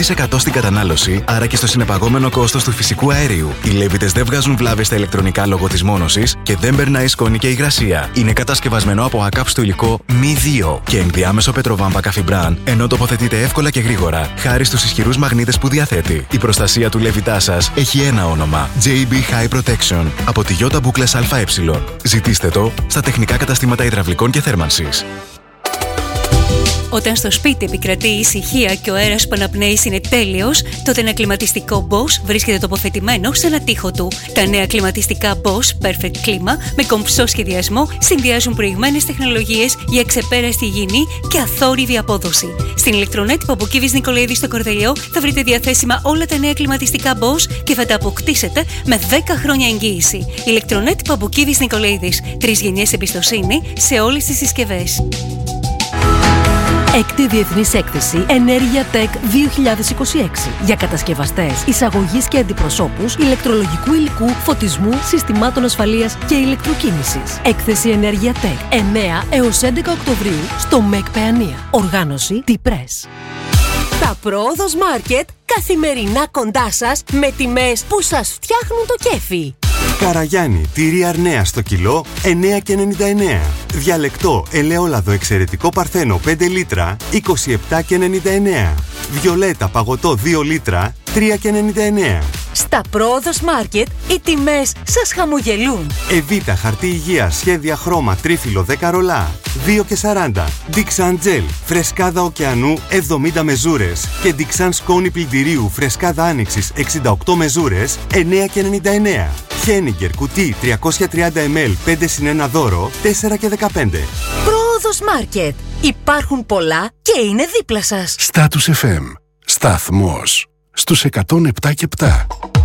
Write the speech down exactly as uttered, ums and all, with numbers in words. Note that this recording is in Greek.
τοις εκατό στην κατανάλωση, άρα και στο συνεπαγόμενο κόστος του φυσικού αερίου. Οι Λέβητες δεν βγάζουν βλάβες στα ηλεκτρονικά λόγω της μόνωσης και δεν περνάει σκόνη και υγρασία. Είναι κατασκευασμένο από ακάψτο υλικό μη δύο και ενδιάμεσο πετροβάμβα καφιμπράν, ενώ τοποθετείται εύκολα και γρήγορα, χάρη στους ισχυρούς μαγνήτες που διαθέτει. Η προστασία του Λέβητά σας έχει ένα όνομα: τζέι μπι High Protection από τη Ιώτα Μπούκλες ΑΕ. Ζητήστε το στα τεχνικά καταστήματα υδραυλικών και θέρμανσης. Όταν στο σπίτι επικρατεί η ησυχία και ο αέρας που αναπνέεις είναι τέλειος, τότε ένα κλιματιστικό Bosch βρίσκεται τοποθετημένο σε ένα τοίχο του. Τα νέα κλιματιστικά Bosch Perfect Klima με κομψό σχεδιασμό συνδυάζουν προηγμένες τεχνολογίες για ξεπέραστη υγιεινή και αθόρυβη απόδοση. Στην ηλεκτρονέτ Παπουκίβης Νικολαίδη στο Κορδελιό θα βρείτε διαθέσιμα όλα τα νέα κλιματιστικά Bosch και θα τα αποκτήσετε με δέκα χρόνια εγγύηση. Ηλεκτρονέτ Παπουκίβης Νικολαίδης. Τρεις γενιές εμπιστοσύνη σε όλες τις συσκευές. Έκτη Διεθνής Έκθεση Ενέργεια Tech δύο χιλιάδες είκοσι έξι για κατασκευαστές, εισαγωγής και αντιπροσώπους ηλεκτρολογικού υλικού, φωτισμού, συστημάτων ασφαλείας και ηλεκτροκίνησης. Έκθεση Ενέργεια Tech εννέα έως έντεκα Οκτωβρίου στο ΜΕΚ Παιανία. Οργάνωση T-Press. Τα Πρόοδος Μάρκετ καθημερινά κοντά σας με τιμές που σας φτιάχνουν το κέφι. Καραγιάννη, τυρί Αρνέα στο κιλό εννέα και ενενήντα εννέα. Διαλεκτό ελαιόλαδο εξαιρετικό παρθένο πέντε λίτρα είκοσι επτά και ενενήντα εννέα. Βιολέτα παγωτό δύο λίτρα τρία και ενενήντα εννέα. Στα Πρόοδος Μάρκετ οι τιμές σας χαμογελούν. Εβίτα χαρτί υγείας σχέδια χρώμα τρίφυλλο δέκα ρολά δύο και σαράντα. Dixan Gel φρεσκάδα ωκεανού εβδομήντα μεζούρες και Dixan σκόνη πλυντηρίου φρεσκάδα άνοιξης εξήντα οκτώ μεζούρες εννέα και ενενήντα εννέα. Χένιγκερ κουτί τριακόσια τριάντα μιλιλίτρα πέντε συν ένα δώρο τέσσερα και δεκαπέντε. Πρόοδος Μάρκετ. Υπάρχουν πολλά και είναι δίπλα σας. Status εφ εμ. Σταθμός στους εκατόν επτά και επτά.